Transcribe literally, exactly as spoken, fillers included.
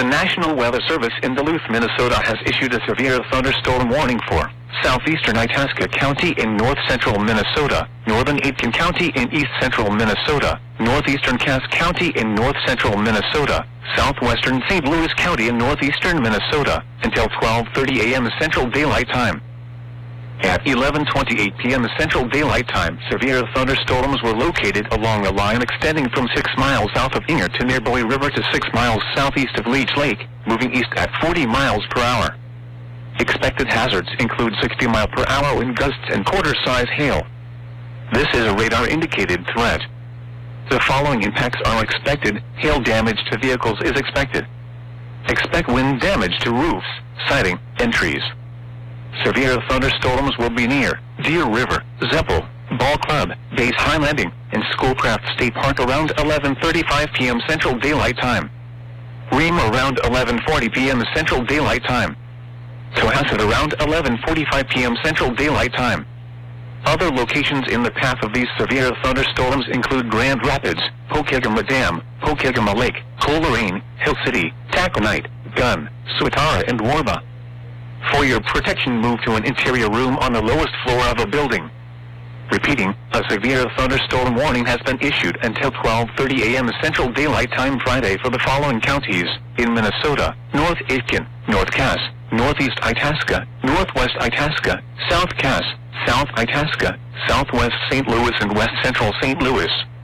National Weather Service in Duluth, Minnesota has issued a severe thunderstorm warning for southeastern Itasca County in north-central Minnesota, northern Aitkin County in east-central Minnesota, northeastern Cass County in north-central Minnesota, southwestern Saint Louis County in northeastern Minnesota, until twelve thirty a m Central Daylight Time. At eleven twenty-eight p m Central Daylight Time, severe thunderstorms were located along a line extending from six miles south of Inger to near Bowie River to six miles southeast of Leech Lake, moving east at forty miles per hour. Expected hazards include sixty mile per hour wind gusts and quarter-size hail. This is a radar-indicated threat. The following impacts are expected. Hail damage to vehicles is expected. Expect wind damage to roofs, siding, and trees. Severe thunderstorms will be near Deer River, Zeppel, Ball Club, Bays High Landing, and Schoolcraft State Park around eleven thirty-five p m Central Daylight Time. Ream around eleven forty p m Central Daylight Time. Cohasset around eleven forty-five p m Central Daylight Time. Other locations in the path of these severe thunderstorms include Grand Rapids, Pokegama Dam, Pokegama Lake, Coleraine, Hill City, Taconite, Gunn, Swatara, and Warba. For your protection, move to an interior room on the lowest floor of a building. Repeating, a severe thunderstorm warning has been issued until twelve thirty a m Central Daylight Time Friday for the following counties in Minnesota: North Aitkin, North Cass, Northeast Itasca, Northwest Itasca, South Cass, South Itasca, Southwest Saint Louis, and West Central Saint Louis.